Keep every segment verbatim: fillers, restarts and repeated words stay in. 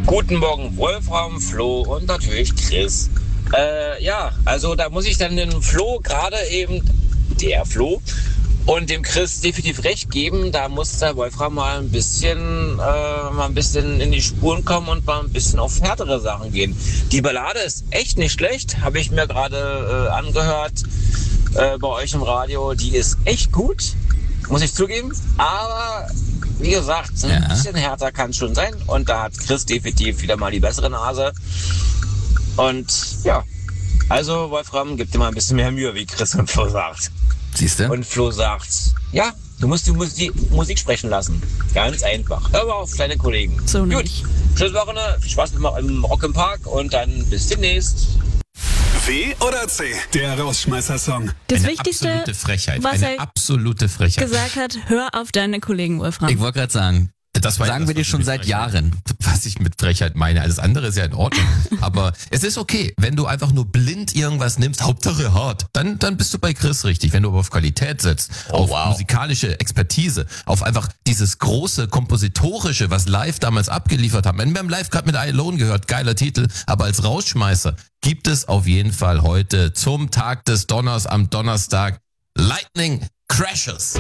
Guten Morgen, Wolfram, Flo und natürlich Chris. Äh, ja, also da muss ich dann dem Flo gerade eben, der Flo, und dem Chris definitiv recht geben. Da muss der Wolfram mal ein bisschen, äh, mal ein bisschen in die Spuren kommen und mal ein bisschen auf härtere Sachen gehen. Die Ballade ist echt nicht schlecht, habe ich mir gerade äh, angehört äh, bei euch im Radio. Die ist echt gut, muss ich zugeben. Aber wie gesagt, ein Ja. bisschen härter kann es schon sein. Und da hat Chris definitiv wieder mal die bessere Nase. Und ja, also Wolfram, gib dir mal ein bisschen mehr Mühe, wie Chris und Flo sagt. Siehst du? Und Flo sagt, ja, du musst die Musik, Musik sprechen lassen. Ganz einfach. Hör mal auf deine Kollegen. So Gut, nämlich. schönes Wochenende, viel Spaß mit im Rock im Park und dann bis demnächst. W oder C? Der Rausschmeißer-Song. Das Eine Wichtigste, absolute Frechheit. was Eine er absolute Frechheit. gesagt hat, hör auf deine Kollegen, Wolfram. Ich wollte gerade sagen, Das war sagen das, wir dir was schon ich mit seit Frechheit- Jahren. Was ich mit Frechheit meine. Alles andere ist ja in Ordnung. Aber es ist okay, wenn du einfach nur blind irgendwas nimmst, Hauptsache hart, dann, dann bist du bei Chris richtig. Wenn du aber auf Qualität setzt, Oh, auf wow. musikalische Expertise, auf einfach dieses große Kompositorische, was Live damals abgeliefert haben. Wir haben Live gerade mit I Alone gehört, geiler Titel, aber als Rausschmeißer gibt es auf jeden Fall heute zum Tag des Donners am Donnerstag Lightning Crashes.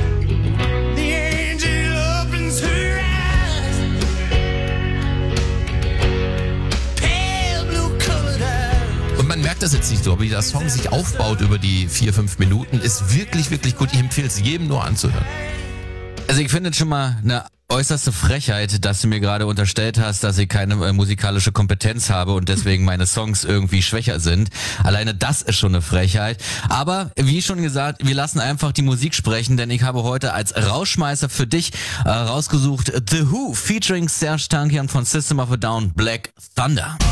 Und man merkt das jetzt nicht so, aber wie der Song sich aufbaut über die vier, fünf Minuten, ist wirklich, wirklich gut. Ich empfehle es jedem nur anzuhören. Also ich finde es schon mal eine äußerste Frechheit, dass du mir gerade unterstellt hast, dass ich keine äh, musikalische Kompetenz habe und deswegen meine Songs irgendwie schwächer sind. Alleine das ist schon eine Frechheit. Aber wie schon gesagt, wir lassen einfach die Musik sprechen, denn ich habe heute als Rausschmeißer für dich äh, rausgesucht The Who featuring Serj Tankian von System of a Down, Black Thunder.